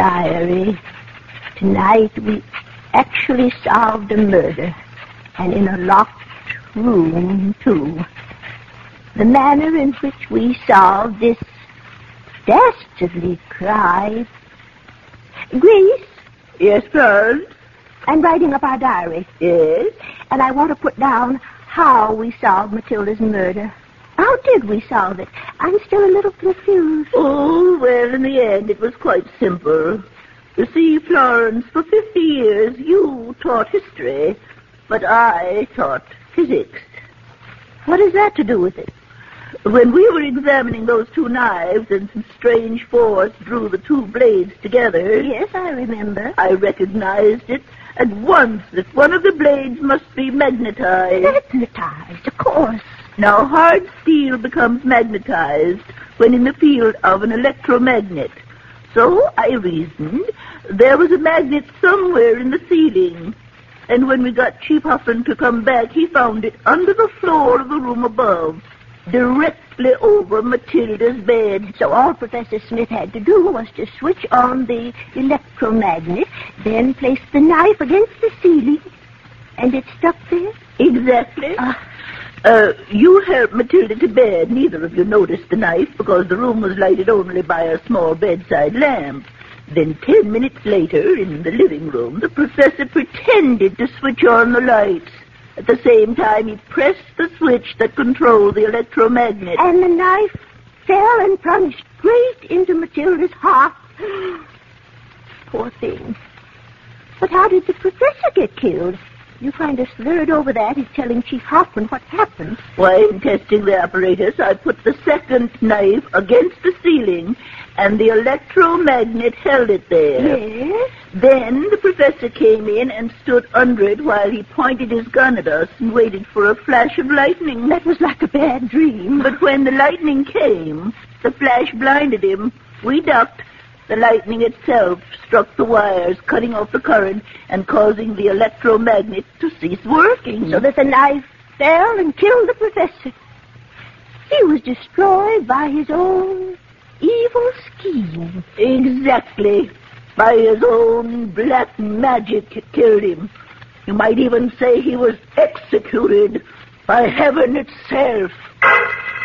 diary. Tonight we actually solved a murder, and in a locked room, too. The manner in which we solved this dastardly crime. Grace? Yes, Florence? I'm writing up our diary. Yes? And I want to put down how we solved Matilda's murder. How did we solve it? I'm still a little confused. Oh, well, in the end, it was quite simple. You see, Florence, for 50 years you taught history, but I taught physics. What has that to do with it? When we were examining those two knives and some strange force drew the two blades together... Yes, I remember. I recognized it at once that one of the blades must be magnetized. Magnetized, of course. Now, hard steel becomes magnetized when in the field of an electromagnet. So I reasoned there was a magnet somewhere in the ceiling. And when we got Chief Huffman to come back, he found it under the floor of the room above, directly over Matilda's bed. So all Professor Smith had to do was to switch on the electromagnet, then place the knife against the ceiling, and it stuck there? Exactly. You helped Matilda to bed. Neither of you noticed the knife because the room was lighted only by a small bedside lamp. Then 10 minutes later, in the living room, the professor pretended to switch on the lights. At the same time, he pressed the switch that controlled the electromagnet. And the knife fell and plunged straight into Matilda's heart. Poor thing. But how did the professor get killed? You kind of slurred over that in telling Chief Hoffman what happened. Why, in testing the apparatus, I put the second knife against the ceiling, and the electromagnet held it there. Yes? Then the professor came in and stood under it while he pointed his gun at us and waited for a flash of lightning. That was like a bad dream. But when the lightning came, the flash blinded him. We ducked. The lightning itself struck the wires, cutting off the current and causing the electromagnet to cease working. So that the knife fell and killed the professor. He was destroyed by his own evil scheme. Exactly. By his own black magic it killed him. You might even say he was executed by heaven itself.